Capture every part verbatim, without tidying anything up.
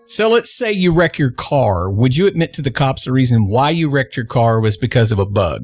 So let's say you wreck your car. Would you admit to the cops the reason why you wrecked your car was because of a bug?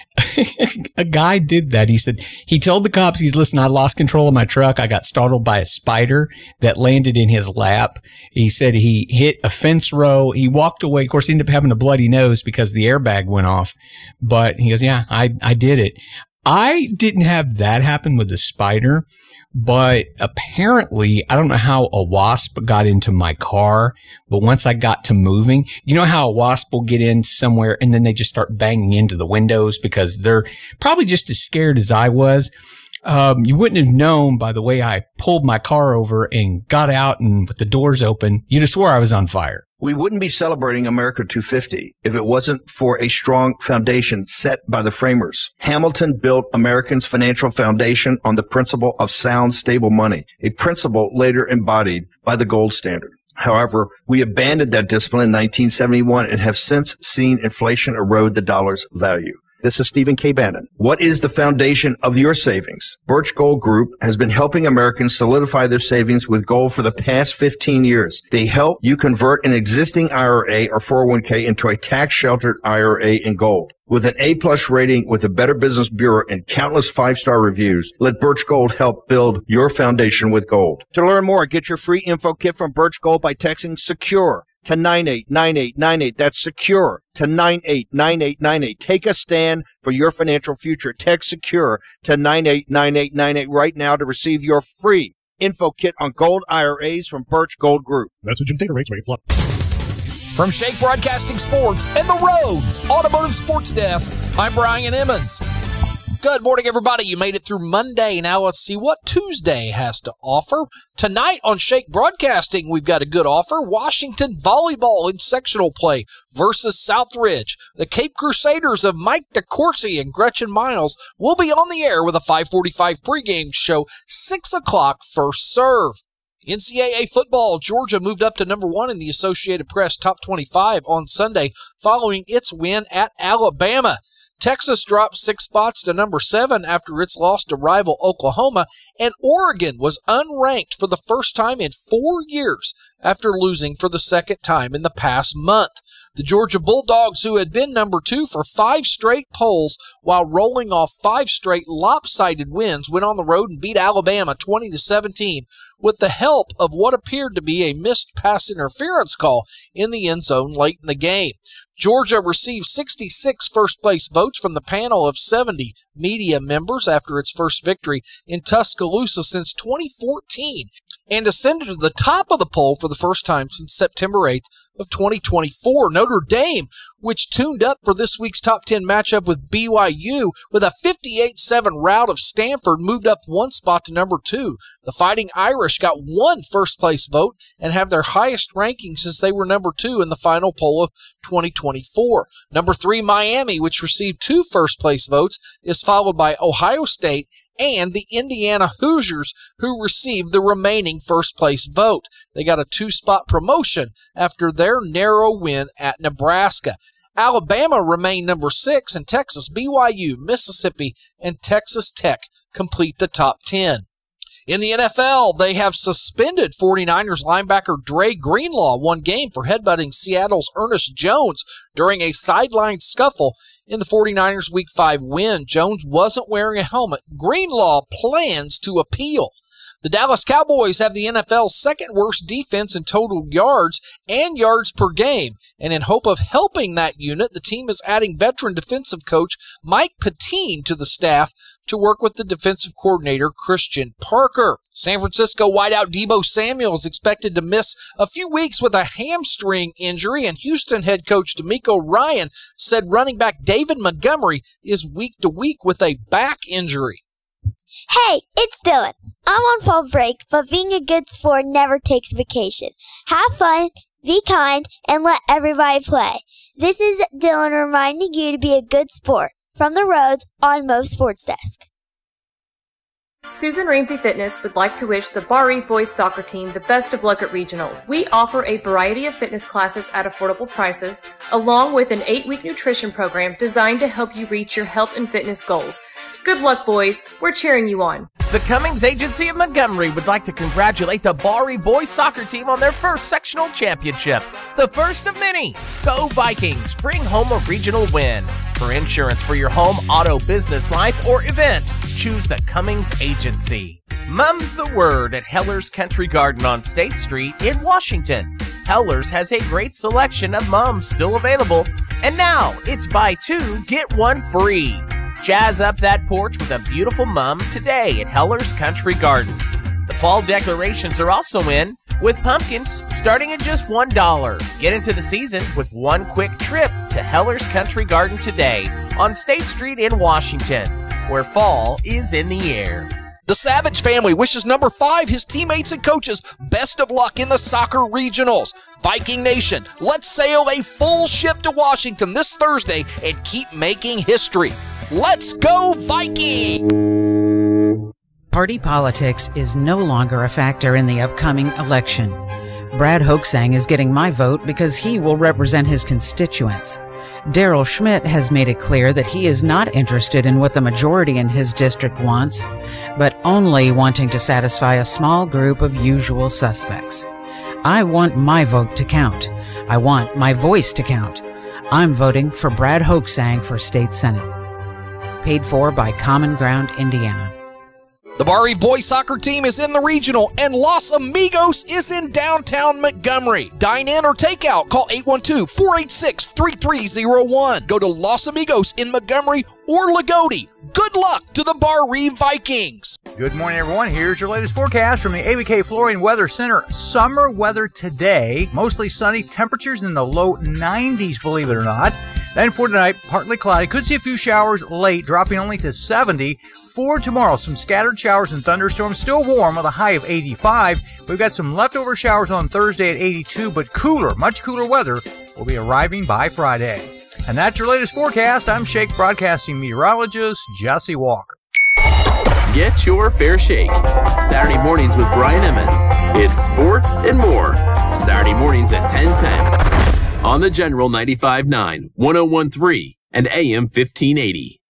A guy did that. He said, he told the cops, he's, listen, I lost control of my truck. I got startled by a spider that landed in his lap. He said he hit a fence row. He walked away. Of course, he ended up having a bloody nose because the airbag went off. But he goes, yeah, I, I did it. I didn't have that happen with the spider. But apparently, I don't know how a wasp got into my car, but once I got to moving, you know how a wasp will get in somewhere and then they just start banging into the windows because they're probably just as scared as I was. Um, you wouldn't have known by the way I pulled my car over and got out and with the doors open, you'd have swore I was on fire. We wouldn't be celebrating America two fifty if it wasn't for a strong foundation set by the framers. Hamilton built Americans' financial foundation on the principle of sound, stable money, a principle later embodied by the gold standard. However, we abandoned that discipline in nineteen seventy-one and have since seen inflation erode the dollar's value. This is Stephen K. Bannon. What is the foundation of your savings? Birch Gold Group has been helping Americans solidify their savings with gold for the past fifteen years. They help you convert an existing I R A or four oh one k into a tax-sheltered I R A in gold. With an A-plus rating with the Better Business Bureau and countless five-star reviews, let Birch Gold help build your foundation with gold. To learn more, get your free info kit from Birch Gold by texting SECURE to nine eight nine eight nine eight. That's SECURE to nine eight nine eight nine eight. Take a stand for your financial future. Text SECURE to nine eight nine eight nine eight right now to receive your free info kit on gold I R As from Birch Gold Group. Message and data rates may apply. From Shake Broadcasting Sports and the Rhodes Automotive Sports Desk, I'm Brian Emmons. Good morning, everybody. You made it through Monday. Now let's see what Tuesday has to offer. Tonight on Shake Broadcasting, we've got a good offer. Washington volleyball in sectional play versus Southridge. The Cape Crusaders of Mike DeCourcy and Gretchen Miles will be on the air with a five forty-five pregame show, six o'clock first serve. N C double A football, Georgia moved up to number one in the Associated Press top twenty-five on Sunday following its win at Alabama. Texas dropped six spots to number seven after its loss to rival Oklahoma, and Oregon was unranked for the first time in four years after losing for the second time in the past month. The Georgia Bulldogs, who had been number two for five straight polls while rolling off five straight lopsided wins, went on the road and beat Alabama twenty to seventeen with the help of what appeared to be a missed pass interference call in the end zone late in the game. Georgia received sixty-six first-place votes from the panel of seventy media members after its first victory in Tuscaloosa since twenty fourteen and ascended to the top of the poll for the first time since September eighth of twenty twenty-four. Notre Dame, which tuned up for this week's top ten matchup with B Y U with a fifty-eight seven rout of Stanford, moved up one spot to number two. The Fighting Irish got one first-place vote and have their highest ranking since they were number two in the final poll of twenty twenty-four. Number three, Miami, which received two first-place votes, is followed by Ohio State and the Indiana Hoosiers, who received the remaining first-place vote. They got a two-spot promotion after their narrow win at Nebraska. Alabama remained number six, and Texas, B Y U, Mississippi, and Texas Tech complete the top ten. In the N F L, they have suspended 49ers linebacker Dre Greenlaw one game for headbutting Seattle's Ernest Jones during a sideline scuffle in the 49ers' Week five win. Jones wasn't wearing a helmet. Greenlaw plans to appeal. The Dallas Cowboys have the N F L's second worst defense in total yards and yards per game, and in hope of helping that unit, the team is adding veteran defensive coach Mike Pettine to the staff to work with the defensive coordinator Christian Parker. San Francisco wideout Deebo Samuel is expected to miss a few weeks with a hamstring injury, and Houston head coach DeMeco Ryan said running back David Montgomery is week to week with a back injury. Hey, it's Dylan. I'm on fall break, but being a good sport never takes vacation. Have fun, be kind, and let everybody play. This is Dylan reminding you to be a good sport. From the Rhodes Automotive Sports Desk. Susan Ramsey Fitness would like to wish the Bar Reef Boys soccer team the best of luck at regionals. We offer a variety of fitness classes at affordable prices, along with an eight-week nutrition program designed to help you reach your health and fitness goals. Good luck, boys. We're cheering you on. The Cummings Agency of Montgomery would like to congratulate the Bar Reef Boys soccer team on their first sectional championship, the first of many. Go Vikings! Bring home a regional win. For insurance for your home, auto, business, life, or event, choose the Cummings Agency. Mum's the word at Heller's Country Garden on State Street in Washington. Heller's has a great selection of mums still available, and now it's buy two, get one free. Jazz up that porch with a beautiful mum today at Heller's Country Garden. The fall decorations are also in, with pumpkins starting at just one dollar. Get into the season with one quick trip to Heller's Country Garden today on State Street in Washington, where fall is in the air. The Savage family wishes number five, his teammates and coaches, best of luck in the soccer regionals. Viking Nation, let's sail a full ship to Washington this Thursday and keep making history. Let's go Viking! Party politics is no longer a factor in the upcoming election. Brad Hoaxang is getting my vote because he will represent his constituents. Daryl Schmidt has made it clear that he is not interested in what the majority in his district wants, but only wanting to satisfy a small group of usual suspects. I want my vote to count. I want my voice to count. I'm voting for Brad Hoaxang for State Senate. Paid for by Common Ground, Indiana. The Bar Reef Boys soccer team is in the regional, and Los Amigos is in downtown Montgomery. Dine in or take out. Call eight one two, four eight six, three three zero one. Go to Los Amigos in Montgomery or Lagodi. Good luck to the Bar Reef Vikings. Good morning, everyone. Here's your latest forecast from the A B K Flooring Weather Center. Summer weather today, mostly sunny, temperatures in the low nineties, believe it or not. Then for tonight, partly cloudy. Could see a few showers late, dropping only to seventy. For tomorrow, some scattered showers and thunderstorms, still warm with a high of eighty-five. We've got some leftover showers on Thursday at eighty-two, but cooler, much cooler weather will be arriving by Friday. And that's your latest forecast. I'm Shake Broadcasting meteorologist Jesse Walker. Get your fair shake. Saturday mornings with Brian Emmons. It's sports and more. Saturday mornings at ten ten on the General ninety-five point nine, one oh one point three, and A M fifteen eighty.